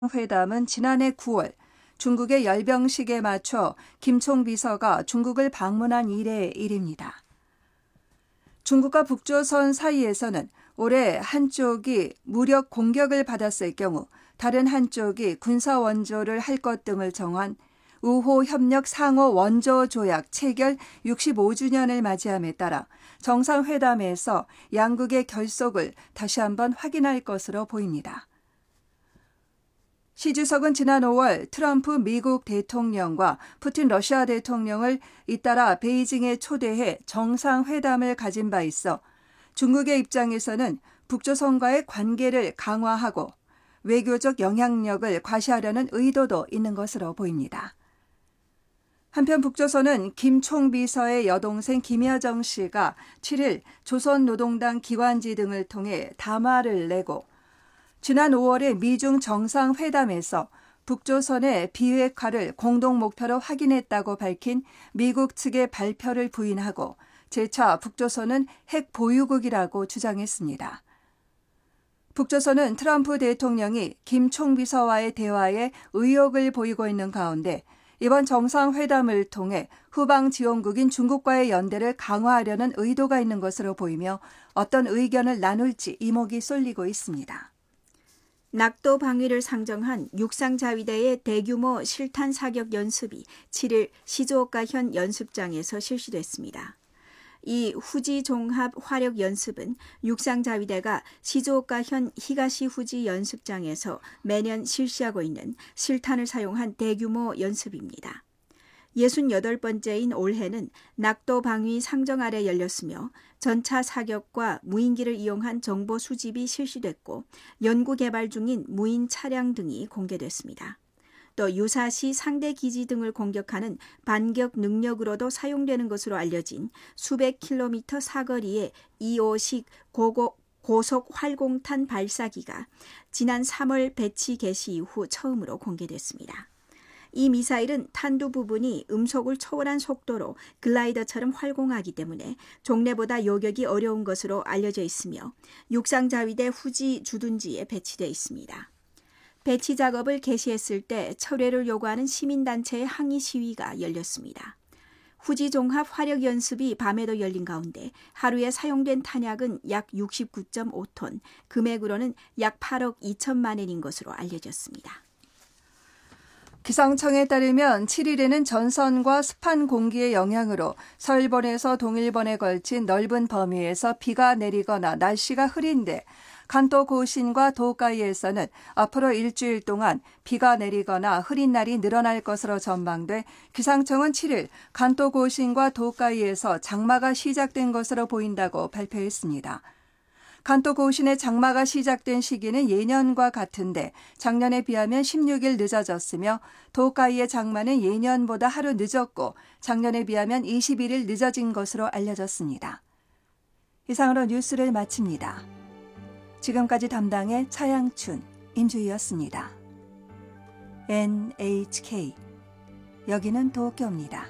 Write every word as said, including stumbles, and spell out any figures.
회담은 지난해 구월 중국의 열병식에 맞춰 김총 비서가 중국을 방문한 이래의 일입니다. 중국과 북조선 사이에서는 올해 한쪽이 무력 공격을 받았을 경우 다른 한쪽이 군사 원조를 할 것 등을 정한 우호 협력 상호 원조 조약 체결 육십오 주년을 맞이함에 따라 정상회담에서 양국의 결속을 다시 한번 확인할 것으로 보입니다. 시 주석은 지난 오월 트럼프 미국 대통령과 푸틴 러시아 대통령을 잇따라 베이징에 초대해 정상회담을 가진 바 있어 중국의 입장에서는 북조선과의 관계를 강화하고 외교적 영향력을 과시하려는 의도도 있는 것으로 보입니다. 한편 북조선은 김 총비서의 여동생 김여정 씨가 칠일 조선노동당 기관지 등을 통해 담화를 내고 지난 오월에 미중 정상회담에서 북조선의 비핵화를 공동 목표로 확인했다고 밝힌 미국 측의 발표를 부인하고 재차 북조선은 핵 보유국이라고 주장했습니다. 북조선은 트럼프 대통령이 김 총비서와의 대화에 의욕을 보이고 있는 가운데 이번 정상회담을 통해 후방 지원국인 중국과의 연대를 강화하려는 의도가 있는 것으로 보이며 어떤 의견을 나눌지 이목이 쏠리고 있습니다. 낙도 방위를 상정한 육상자위대의 대규모 실탄 사격 연습이 칠일 시즈오카현 연습장에서 실시됐습니다. 이 후지 종합 화력 연습은 육상자위대가 시즈오카현 히가시 후지 연습장에서 매년 실시하고 있는 실탄을 사용한 대규모 연습입니다. 예순여덟 번째인 올해는 낙도 방위 상정 아래 열렸으며 전차 사격과 무인기를 이용한 정보 수집이 실시됐고 연구 개발 중인 무인 차량 등이 공개됐습니다. 또 유사시 상대 기지 등을 공격하는 반격 능력으로도 사용되는 것으로 알려진 수백 킬로미터 사거리의 이호식 고고, 고속 활공탄 발사기가 지난 삼월 배치 개시 이후 처음으로 공개됐습니다. 이 미사일은 탄두 부분이 음속을 초월한 속도로 글라이더처럼 활공하기 때문에 종래보다 요격이 어려운 것으로 알려져 있으며 육상자위대 후지 주둔지에 배치되어 있습니다. 배치 작업을 개시했을 때 철회를 요구하는 시민단체의 항의 시위가 열렸습니다. 후지 종합 화력 연습이 밤에도 열린 가운데 하루에 사용된 탄약은 약 육십구 점 오 톤, 금액으로는 약 팔억 이천만 엔인 것으로 알려졌습니다. 기상청에 따르면 칠일에는 전선과 습한 공기의 영향으로 서일본에서 동일본에 걸친 넓은 범위에서 비가 내리거나 날씨가 흐린데 간토 고신과 도카이에서는 앞으로 일주일 동안 비가 내리거나 흐린 날이 늘어날 것으로 전망돼 기상청은 칠일 간토 고신과 도카이에서 장마가 시작된 것으로 보인다고 발표했습니다. 간토 고신의 장마가 시작된 시기는 예년과 같은데 작년에 비하면 십육 일 늦어졌으며 도카이의 장마는 예년보다 하루 늦었고 작년에 비하면 이십일 일 늦어진 것으로 알려졌습니다. 이상으로 뉴스를 마칩니다. 지금까지 담당의 차양춘, 임주희였습니다. 엔에이치케이, 여기는 도쿄입니다.